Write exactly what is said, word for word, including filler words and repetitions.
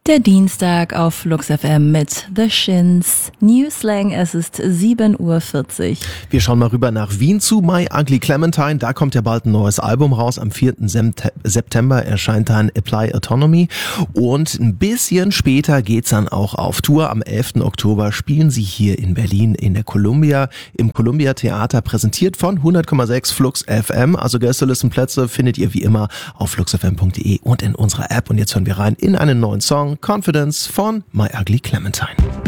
Der Dienstag auf Flux F M mit The Shins. New Slang, es ist sieben Uhr vierzig. Wir schauen mal rüber nach Wien zu My Ugly Clementine. Da kommt ja bald ein neues Album raus. Am vierten September erscheint dann Apply Autonomy. Und ein bisschen später geht's dann auch auf Tour. Am elften Oktober spielen sie hier in Berlin in der Columbia, im Columbia Theater, präsentiert von hundert Komma sechs Flux F M. Also Gästelistenplätze findet ihr wie immer auf flux f m punkt d e und in unserer App. Und jetzt hören wir rein in einen neuen Song, Confidence von My Ugly Clementine.